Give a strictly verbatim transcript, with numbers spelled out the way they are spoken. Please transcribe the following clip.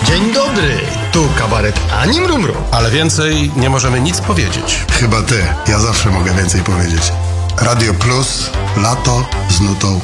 Dzień dobry, tu kabaret Ani Mrumru. Ale więcej nie możemy nic powiedzieć. Chyba ty, ja zawsze mogę więcej powiedzieć. Radio Plus, lato z nutą